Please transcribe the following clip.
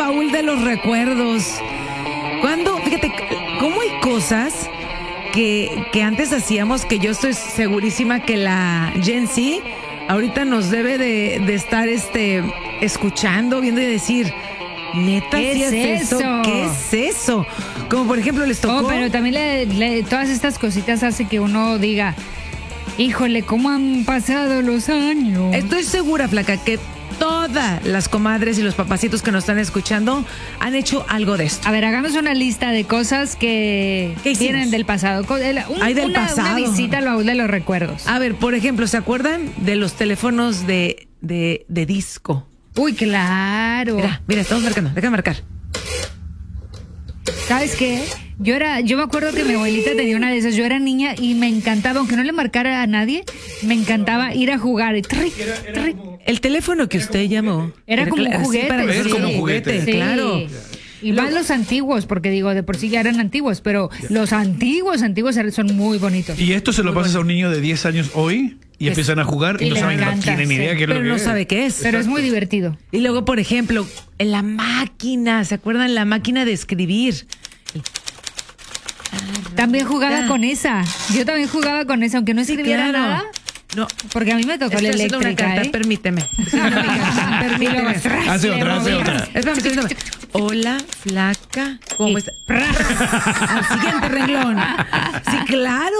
baúl de los recuerdos. Fíjate, cómo hay cosas que antes hacíamos que yo estoy segurísima que la Gen Z ahorita nos debe de estar escuchando, viendo y decir, neta, ¿qué es eso? ¿Qué es eso? Como por ejemplo les tocó. Pero también todas estas cositas hacen que uno diga, híjole, ¿cómo han pasado los años? Estoy segura, Flaca, que todas las comadres y los papacitos que nos están escuchando han hecho algo de esto. A ver, hagamos una lista de cosas que vienen del pasado. Una visita al baúl de los recuerdos. A ver, por ejemplo, ¿se acuerdan de los teléfonos de disco? Uy, claro. Mira, estamos marcando. Déjame marcar. ¿Sabes qué? Yo me acuerdo que mi abuelita tenía una de esas. Yo era niña y me encantaba, aunque no le marcara a nadie, me encantaba ir a jugar. El teléfono que usted llamó era como un juguete. Es como un juguete. Sí. Claro. Y más los antiguos, porque digo, de por sí ya eran antiguos, pero los antiguos son muy bonitos. Y esto se lo pasas a un niño de 10 años hoy y empiezan a jugar y no saben, no tienen idea qué es lo que pero no es. sabe qué es. Pero es muy divertido. Y luego, por ejemplo, en la máquina, ¿se acuerdan? La máquina de escribir. También jugaba con esa. Yo también jugaba con esa, aunque no escribiera nada. No, porque a mí me tocó la eléctrica. Una carta, permíteme. Permíteme. Hace otra. Espérame. Hola, Flaca. ¿Cómo está? Al siguiente renglón. Sí, claro.